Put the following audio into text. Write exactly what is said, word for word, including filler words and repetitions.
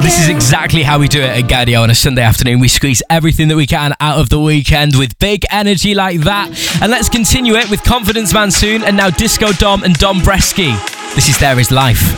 This is exactly how we do it at Gaydio on a Sunday afternoon. We squeeze everything that we can out of the weekend with big energy like that. And let's continue it with Confidence Man soon, and now Disco Dom and Dom Bresky. This is There Is Life.